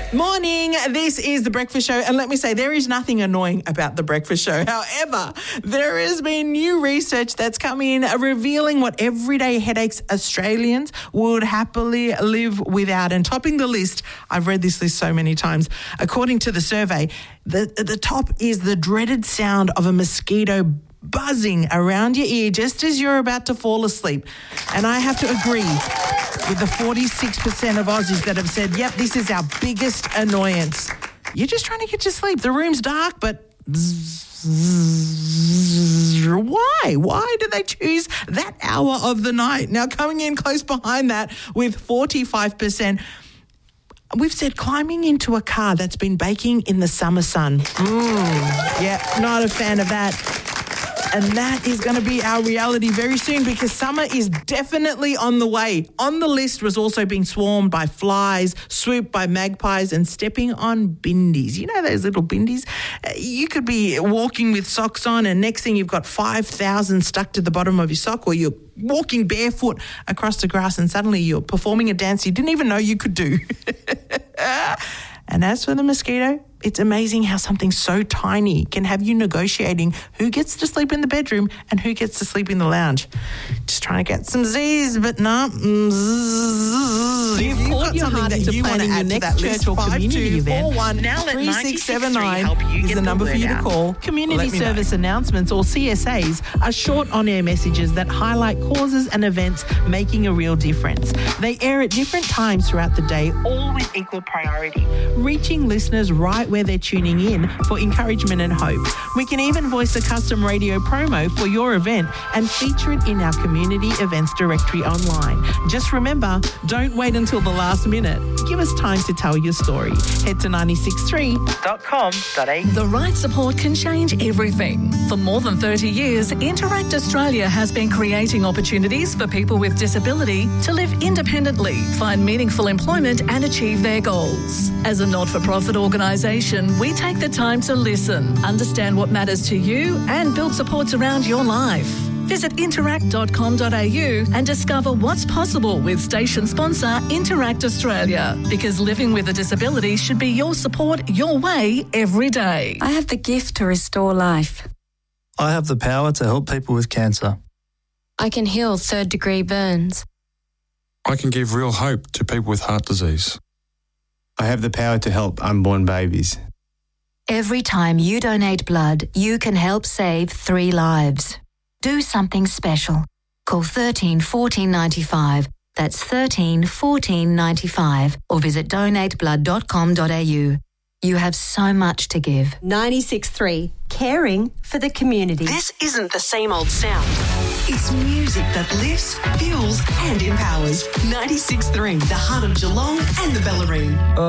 Morning, this is The Breakfast Show, and let me say, there is nothing annoying about The Breakfast Show. However, there has been new research that's come in revealing what everyday headaches Australians would happily live without. And topping the list, I've read this list so many times, according to the survey, the top is the dreaded sound of a mosquito buzzing around your ear just as you're about to fall asleep. And I have to agree with the 46% of Aussies that have said, yep, this is our biggest annoyance. You're just trying to get to sleep. The room's dark, but why? Why do they choose that hour of the night? Now, coming in close behind that with 45%, we've said climbing into a car that's been baking in the summer sun. Yeah, not a fan of that. And that is going to be our reality very soon because summer is definitely on the way. On the list was also being swarmed by flies, swooped by magpies and stepping on bindies. You know those little bindies? You could be walking with socks on and next thing you've got 5,000 stuck to the bottom of your sock, or you're walking barefoot across the grass and suddenly you're performing a dance you didn't even know you could do. And as for the mosquito, it's amazing how something so tiny can have you negotiating who gets to sleep in the bedroom and who gets to sleep in the lounge. Just trying to get some Z's, but no. You've poured your heart into planning your next church or community event. Now let 3679 is the number for you to call. Community service announcements, or CSAs, are short on-air messages that highlight causes and events making a real difference. They air at different times throughout the day, all with equal priority, reaching listeners right where they're tuning in for encouragement and hope. We can even voice a custom radio promo for your event and feature it in our community events directory online. Just remember, don't wait until the last minute. Give us time to tell your story. Head to 963.com.au. The right support can change everything. For more than 30 years, Interact Australia has been creating opportunities for people with disability to live independently, find meaningful employment and achieve their goals. As a not-for-profit organisation, we take the time to listen, understand what matters to you and build supports around your life. Visit interact.com.au and discover what's possible with station sponsor Interact Australia. Because living with a disability should be your support, your way, every day. I have the gift to restore life. I have the power to help people with cancer. I can heal third-degree burns. I can give real hope to people with heart disease. I have the power to help unborn babies. Every time you donate blood, you can help save 3 lives. Do something special. Call 13 14 95. That's 13 14 95. Or visit donateblood.com.au. You have so much to give. 96.3, caring for the community. This isn't the same old sound. It's music that lifts, fuels and empowers. 96.3, the heart of Geelong and the Bellarine.